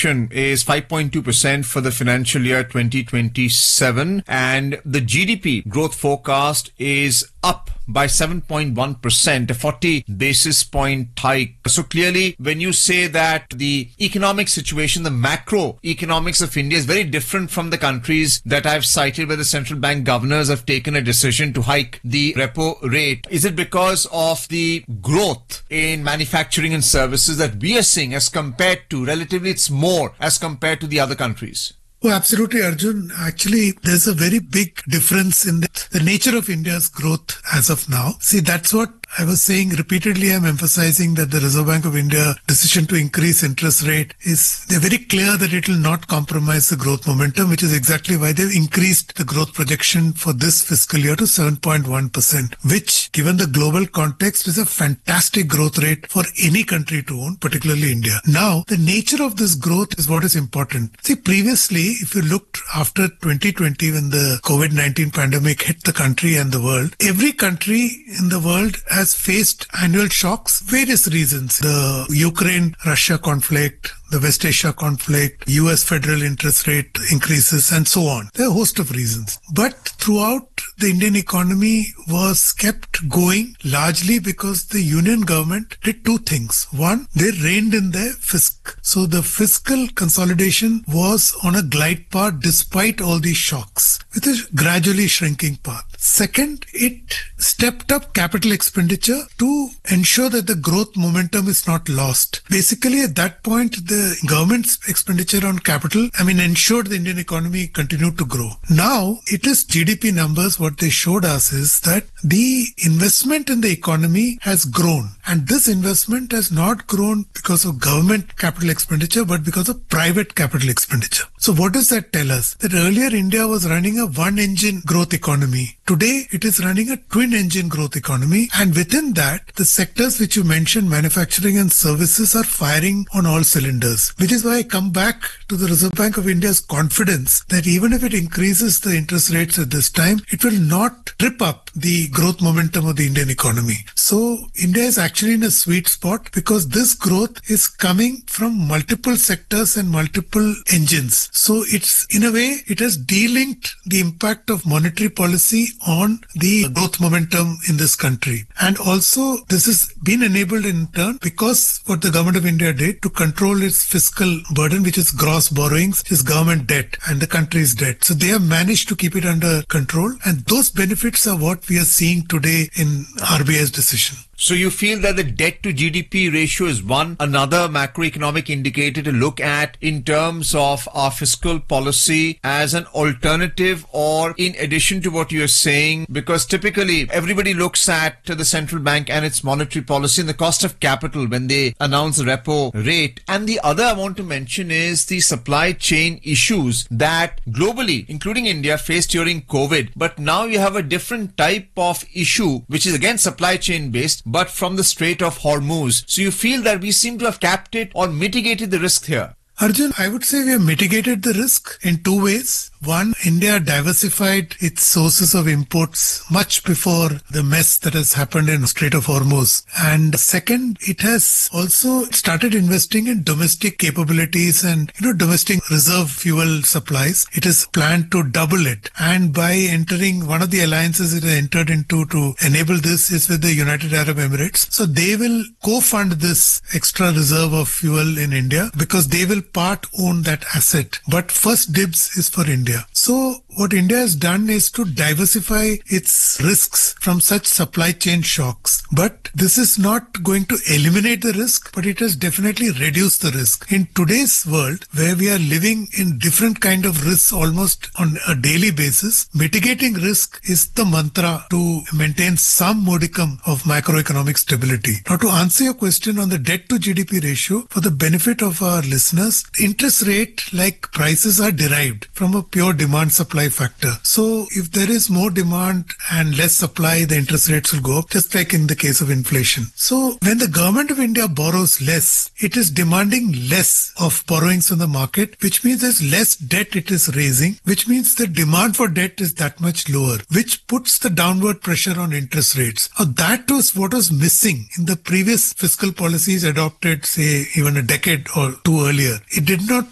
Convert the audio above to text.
projection is 5.2% for the financial year 2027, and the GDP growth forecast is up by 7.1%, a 40 basis point hike. So clearly, when you say that the economic situation, the macroeconomics of India is very different from the countries that I've cited where the central bank governors have taken a decision to hike the repo rate, is it because of the growth in manufacturing and services that we are seeing as compared to, relatively it's more as compared to the other countries? Oh, absolutely, Arjun. Actually, there's a very big difference in the nature of India's growth as of now. See, that's what I was saying repeatedly. I'm emphasizing that the Reserve Bank of India decision to increase interest rate they're very clear that it will not compromise the growth momentum, which is exactly why they've increased the growth projection for this fiscal year to 7.1%, which, given the global context, is a fantastic growth rate for any country to own, particularly India. Now, the nature of this growth is what is important. See, previously, if you looked after 2020, when the COVID-19 pandemic hit the country and the world, every country in the world has faced annual shocks, various reasons. The Ukraine-Russia conflict, the West Asia conflict, US federal interest rate increases, and so on. There are a host of reasons. But throughout, the Indian economy was kept going largely because the union government did two things. One, they reined in their fisc. So the fiscal consolidation was on a glide path despite all these shocks, with a gradually shrinking path. Second, it stepped up capital expenditure to ensure that the growth momentum is not lost. Basically, at that point, the government's expenditure on capital, ensured the Indian economy continued to grow. Now, it is GDP numbers. What they showed us is that the investment in the economy has grown. And this investment has not grown because of government capital expenditure, but because of private capital expenditure. So what does that tell us? That earlier India was running a one-engine growth economy. Today, it is running a twin-engine growth economy. And within that, the sectors which you mentioned, manufacturing and services, are firing on all cylinders. Which is why I come back to the Reserve Bank of India's confidence that even if it increases the interest rates at this time, it will not trip up the growth momentum of the Indian economy. So India is actually in a sweet spot because this growth is coming from multiple sectors and multiple engines. So it's, in a way, it has delinked the impact of monetary policy on the growth momentum in this country. And also, this has been enabled in turn because what the government of India did to control its fiscal burden, which is gross borrowings, which is government debt and the country's debt. So they have managed to keep it under control, and those benefits are what we are seeing today in RBI's decision. So you feel that the debt to GDP ratio is another macroeconomic indicator to look at in terms of our fiscal policy as an alternative, or in addition to what you're saying? Because typically everybody looks at the central bank and its monetary policy and the cost of capital when they announce the repo rate. And the other I want to mention is the supply chain issues that globally, including India, faced during COVID. But now you have a different type of issue, which is again supply chain based, but from the Strait of Hormuz. So you feel that we seem to have capped it or mitigated the risk here? Arjun, I would say we have mitigated the risk in two ways. One, India diversified its sources of imports much before the mess that has happened in Strait of Hormuz. And second, it has also started investing in domestic capabilities and, domestic reserve fuel supplies. It is planned to double it. And by entering one of the alliances it entered into to enable this is with the United Arab Emirates. So they will co-fund this extra reserve of fuel in India because they will part own that asset. But first dibs is for India. So what India has done is to diversify its risks from such supply chain shocks. But this is not going to eliminate the risk, but it has definitely reduced the risk. In today's world, where we are living in different kind of risks almost on a daily basis, mitigating risk is the mantra to maintain some modicum of macroeconomic stability. Now, to answer your question on the debt to GDP ratio, for the benefit of our listeners, interest rate, like prices, are derived from a pure demand-supply factor. So if there is more demand and less supply, the interest rates will go up, just like in the case of inflation. So when the government of India borrows less, it is demanding less of borrowings from the market, which means there's less debt it is raising, which means the demand for debt is that much lower, which puts the downward pressure on interest rates. Now, that was what was missing in the previous fiscal policies adopted, say, even a decade or two earlier. It did not